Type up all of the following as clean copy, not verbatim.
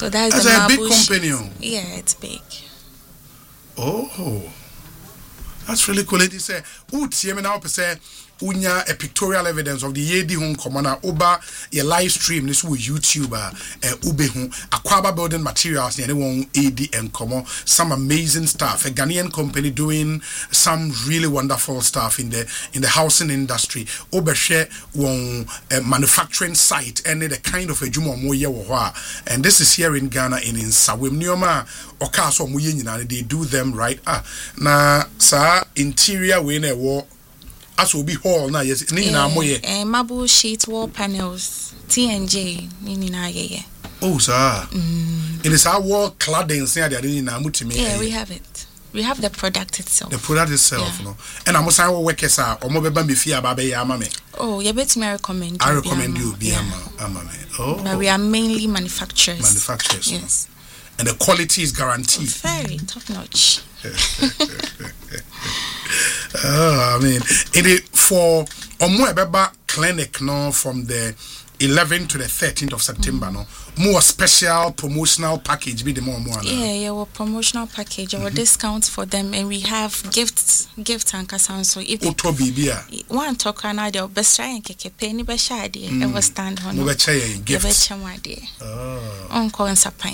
So that's a big company. Yeah, it's big. Oh, that's really cool. It is a now say unya a pictorial evidence of the yedi home commander oba your live stream this with YouTuber ube hu Akwaba building materials and anyone AD and common some amazing stuff. A Ghanaian company doing some really wonderful stuff in the housing industry. Oba share one manufacturing site and the kind of a juma moye wa, and this is here in Ghana in Sawim Nioma Okaso Muyin, they do them right. Na sa interior we ne wo as will be hall now, yes, Nina Moye. Marble sheet wall panels, TNJ, Nina. Oh, sir. It is our wall cladding, yeah, we have it. We have the product itself. The product itself, yeah. No. And I'm saying, what workers are, or more baby fear, baby, oh, you bet me recommend. I recommend you, be Oh, but we are mainly manufacturers. Manufacturers, yes. No. And the quality is guaranteed. Very top notch. I mean, it for Omoebeba clinic no from the 11th to the 13th of September no more special promotional package be the more yeah our promotional package our discounts for them, and we have gifts and kasan. So if one talk na the best try and keke penny be shade e was stand on no be chaye gifts on coinsapine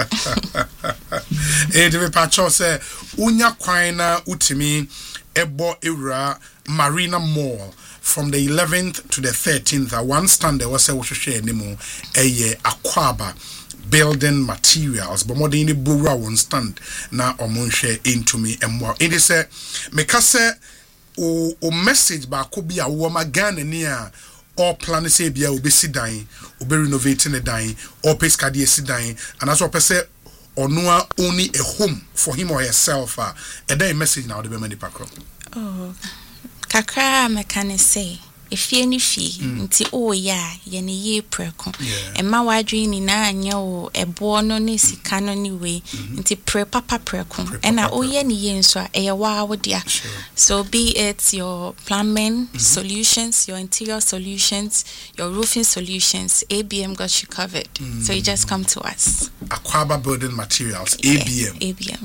e de pacho say unya kwan na utimi ebo ewura Marina Mall from the 11th to the 13th. One stand there was a share anymore a Akwaba building materials, but more than any bura one stand now or share into me and more. It is a mekase o message ba could be a woman Ghana near or plan to say be a be dying, or be renovating a dying, or pescadi si dying, and as what say or no only a home for him or herself. A day message now the many pakro. Oh, kakra mekane say if ye ni fi nti oh ya ye ni ye preko e ma wadwe ni na anya o ebo no ne sika no ni we nti pre papa preko e na oh ye ni ye nso e ye wa wodia. So be it your plumbing solutions, your interior solutions, your roofing solutions, ABM got you covered. So you just come to us. Akwaba building materials, yes, ABM.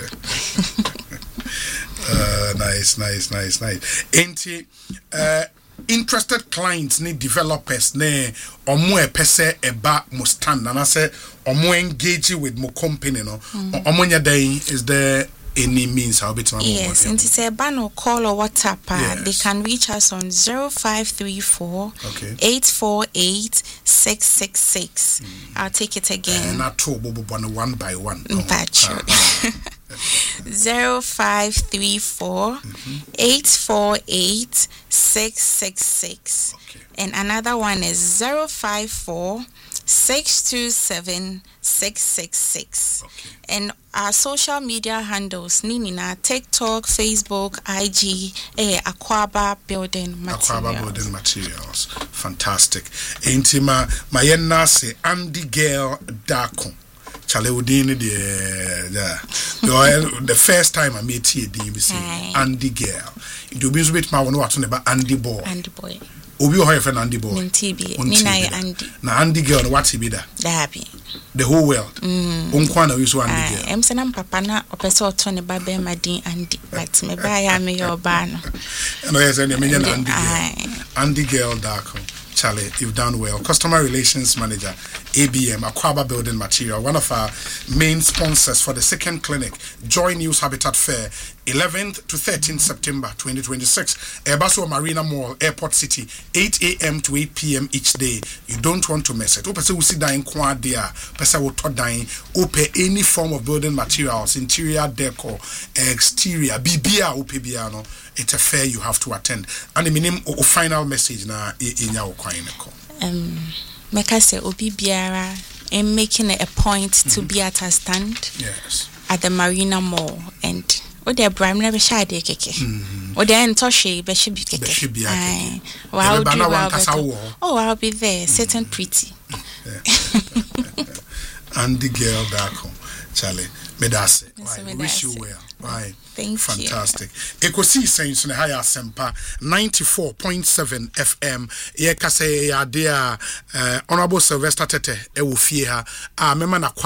Nice. Interested clients need developers ne omo epese eba mustan and I say omo engage with mo company no omo nya day is there any means how bit yes and it's a ban call or WhatsApp they can reach us on 0534 848 666. I'll take it again and not one by one. That's true. 0534 848 666. And another one is 054 627 666. And our social media handles Ninina TikTok, Facebook, IG, Akwaba Building Materials. Akwaba Building Materials. Fantastic. Intima Mayena se Andy Girl Dako. Chale Udini the first time I met here, Andy Girl. It will be a bit more about Andy Boy. Andy Boy. Obi o friend Andy Boy. Nina Andy. Na Andy Girl what he be da? The whole world. Unkwana we so Andy Girl. Em senam papa na opeso oto ne ba be madin Andy. But me ba ya me your ba no. No yes and me Andy Girl. Andy Girl Darko. Charlie, you've done well. Customer Relations Manager, ABM, Akwaba Building Material, one of our main sponsors for the second clinic, Joy News Habitat Fair, 11th to 13th September 2026. Ebaso Marina Mall, Airport City, 8 a.m. to 8 p.m. each day. You don't want to miss it. Opese usi dying kwa dia, pesa woto dying, ope any form of building materials, interior decor, exterior, bibia ope biano. It's a fair you have to attend. And the minimum final message na in your make I say obi biara and making it a point to be at a stand at the Marina Mall and the Bram never shy de keke. Or the Antoshe be should be keke. I'll be there, sitting pretty. And the girl Darko, Charlie. Medase. Wish you well. Right. Thank Fantastic. Ekosi Saints in the higher Sempa 94.7 FM. Ye kase ya dia Honorable Sylvester Tete e wo fie ha.